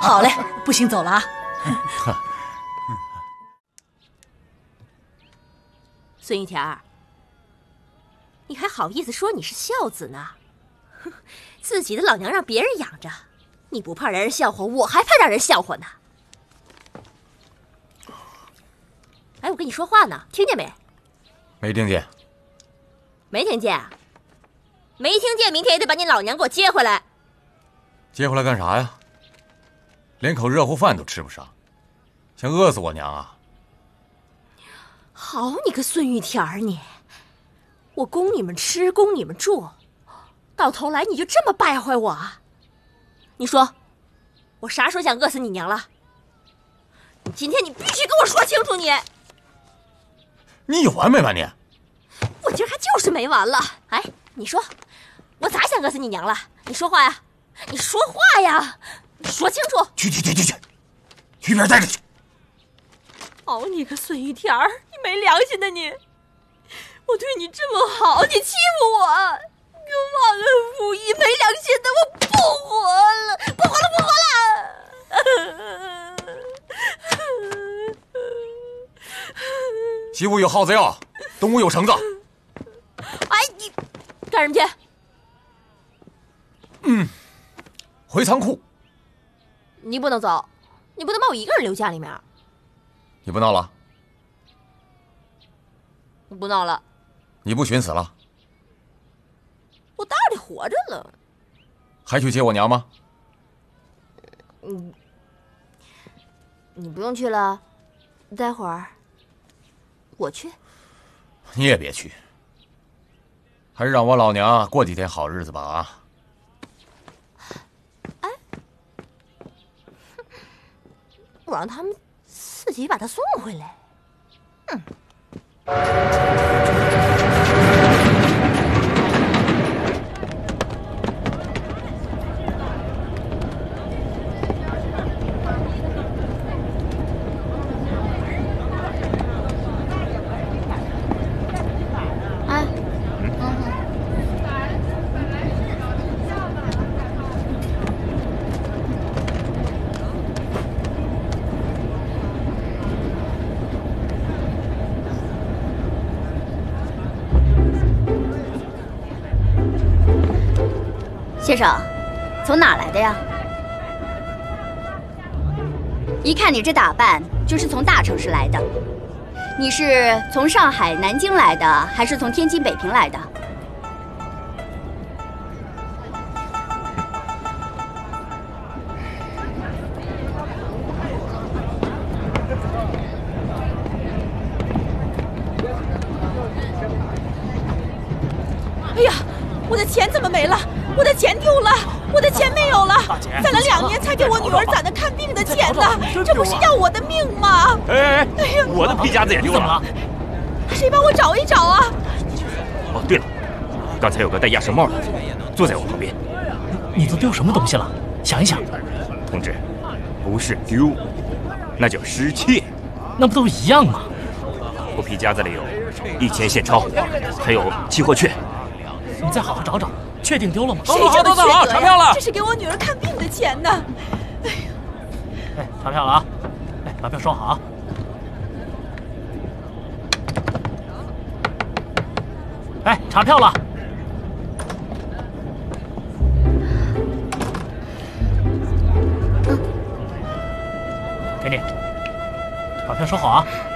好嘞，不行，走了啊。 孙玉田儿，你还好意思说你是孝子呢？哼，自己的老娘让别人养着，你不怕让人笑话，我还怕让人笑话呢。哎，我跟你说话呢，听见没？ 没听见。 没听见？没听见，明天也得把你老娘给我接回来。 接回来干啥呀？连口热乎饭都吃不上，想饿死我娘啊！ 好你个孙玉田儿你！我供你们吃，供你们住，到头来你就这么败坏我啊？你说，我啥时候想饿死你娘了？今天你必须跟我说清楚你！ 你有完没完你？ 我今儿还就是没完了！哎，你说，我咋想饿死你娘了？你说话呀！你说话呀！你说清楚！ 去一边待着去！ 好你个孙玉田儿，你没良心的你！我对你这么好，你欺负我，你个忘恩负义、没良心的！我不活了，不活了，不活了！ 西屋有耗子药，东屋有绳子。 哎，你干什么去？ 回仓库。 你不能走，你不能把我一个人留家里面。 你不闹了？ 我不闹了。 你不寻死了？ 我袋里活着了。 还去接我娘吗？ 你不用去了，待会儿我去。 你也别去，还是让我老娘过几天好日子吧啊！ 哎，我让他们自己把他送回来。 先生，从哪来的呀？一看你这打扮，就是从大城市来的。你是从上海、南京来的，还是从天津、北平来的？ 哎呀，我的钱怎么没了？我的钱丢了，我的钱没有了！攒了2年才给我女儿攒的看病的钱呢，这不是要我的命吗？ 哎，我的皮夹子也丢了， 谁帮我找一找啊？ 哦，对了，刚才有个戴鸭舌帽的坐在我旁边。 你都丢什么东西了？想一想。 同志，不是丢，那叫失窃。 那不都一样吗？ 我皮夹子里有1000现钞，还有期货券。 你再好好找找，确定丢了吗？ 谁这么缺德呀？查票了，这是给我女儿看病的钱呢。哎呀， 哎，查票了啊！哎，把票收好啊！哎，查票了。给你，把票收好啊！